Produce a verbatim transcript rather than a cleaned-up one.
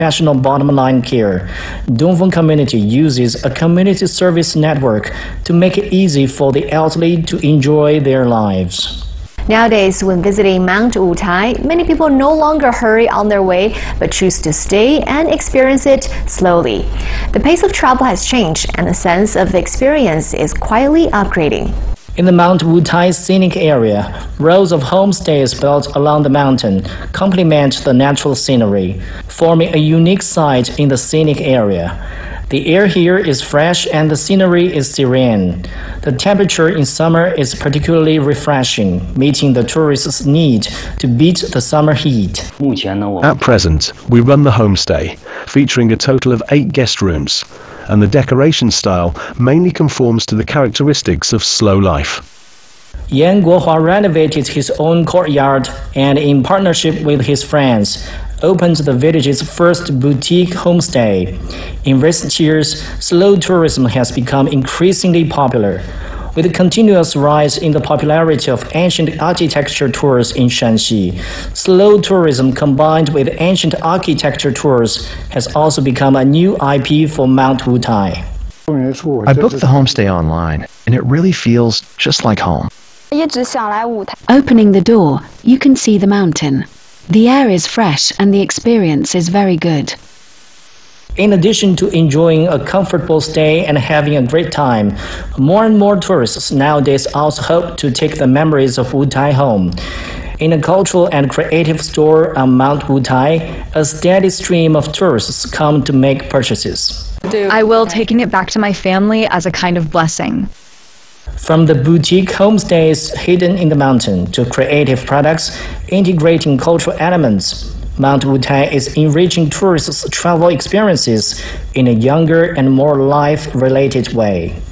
professional bottom-line care. Dongfeng Community uses a community service network to make it easy for the elderly to enjoy their lives. Nowadays, when visiting Mount Wutai, many people no longer hurry on their way, but choose to stay and experience it slowly. The pace of travel has changed, and the sense of the experience is quietly upgrading. In the Mount Wutai scenic area, rows of homestays built along the mountain complement the natural scenery, forming a unique sight in the scenic area. The air here is fresh and the scenery is serene. The temperature in summer is particularly refreshing, meeting the tourists' need to beat the summer heat. At present, we run the homestay, featuring a total of eight guest rooms, and the decoration style mainly conforms to the characteristics of slow life. Yan Guohua renovated his own courtyard and, in partnership with his friends, opened the village's first boutique homestay. In recent years, slow tourism has become increasingly popular. With a continuous rise in the popularity of ancient architecture tours in Shanxi, slow tourism combined with ancient architecture tours has also become a new I P for Mount Wutai. I booked the homestay online, and it really feels just like home. Opening the door, you can see the mountain. The air is fresh and the experience is very good. In addition to enjoying a comfortable stay and having a great time, more and more tourists nowadays also hope to take the memories of Wutai home. In a cultural and creative store on Mount Wutai, a steady stream of tourists come to make purchases. I will taking it back to my family as a kind of blessing. From the boutique homestays hidden in the mountain to creative products integrating cultural elements, Mount Wutai is enriching tourists' travel experiences in a younger and more life-related way.